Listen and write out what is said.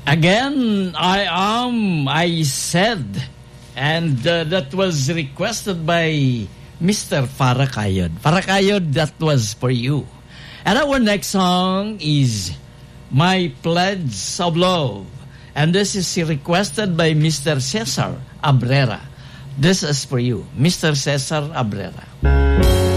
Again, I said, and that was requested by Mr. Farakayod. Farakayod, that was for you. And our next song is My Pledge of Love. And this is requested by Mr. Cesar Abrera. This is for you, Mr. Cesar Abrera.